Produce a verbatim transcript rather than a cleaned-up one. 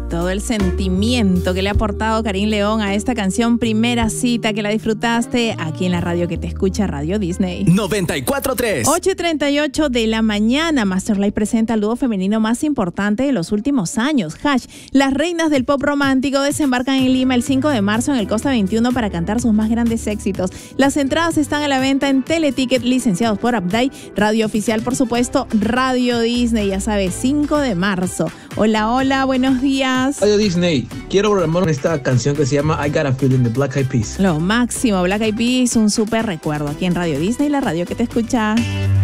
todo el sentimiento que le ha aportado Karim León a esta canción Primera Cita, que la disfrutaste aquí en la radio que te escucha, Radio Disney. noventa y cuatro punto tres. ocho y treinta y ocho de la mañana. Masterlife presenta el dúo femenino más importante de los últimos años. Hash, las reinas del pop romántico, desembarcan en Lima el cinco de marzo en el Costa veintiuno para cantar sus más grandes éxitos. Las entradas están a la venta en Teleticket, licenciados por Upday, radio oficial, por supuesto, Radio Disney, ya sabes, cinco de marzo. Hola, hola, buenos días. Radio Disney, quiero programar esta canción que se llama I Got a Feeling de Black Eyed Peas. Lo máximo, Black Eyed Peas, un súper recuerdo aquí en Radio Disney, la radio que te escucha.